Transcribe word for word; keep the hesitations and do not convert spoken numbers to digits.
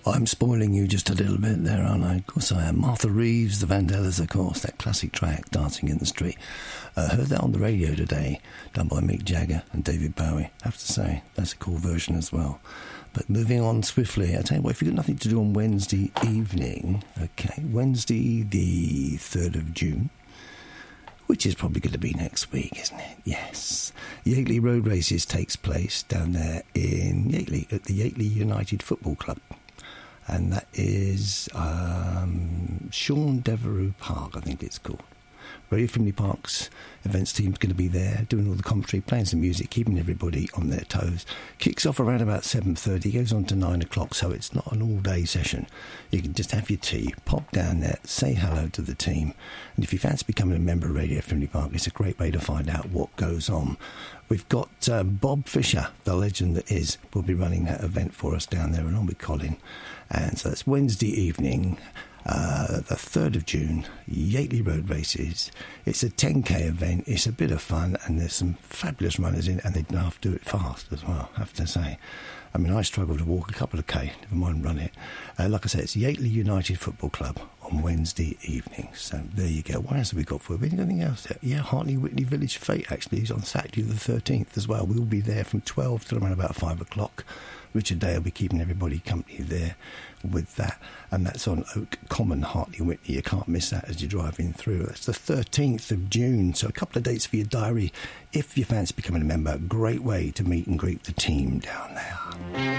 I'm spoiling you just a little bit there, aren't I? Of course I am. Martha Reeves, the Vandellas, of course, that classic track, Dancing in the Street. Uh, heard that on the radio today, done by Mick Jagger and David Bowie. I have to say, that's a cool version as well. But moving on swiftly, I tell you what, if you've got nothing to do on Wednesday evening, okay, Wednesday the third of June, which is probably going to be next week, isn't it? Yes. Yateley Road Races takes place down there in Yateley at the Yateley United Football Club. And that is um, Sean Devereux Park, I think it's called. Radio Frimley Park's events team's going to be there, doing all the commentary, playing some music, keeping everybody on their toes. Kicks off around about seven thirty, goes on to nine o'clock, so it's not an all-day session. You can just have your tea, pop down there, say hello to the team. And if you fancy becoming a member of Radio Frimley Park, it's a great way to find out what goes on. We've got uh, Bob Fisher, the legend that is, will be running that event for us down there along with Colin. And so that's Wednesday evening, uh, the third of June, Yateley Road Races. It's a ten K event. It's a bit of fun, and there's some fabulous runners in, and they don't have to do it fast as well, I have to say. I mean, I struggle to walk a couple of K, never mind run it. Uh, like I said, it's Yateley United Football Club on Wednesday evening. So there you go. What else have we got for you? Anything else? Yeah, Hartley Whitney Village Fete actually is on Saturday the thirteenth as well. We'll be there from twelve till around about five o'clock. Richard Day will be keeping everybody company there with that. And that's on Oak Common, Hartley Whitney. You can't miss that as you're driving through. That's the thirteenth of June. So a couple of dates for your diary. If you fancy becoming a member, great way to meet and greet the team down there.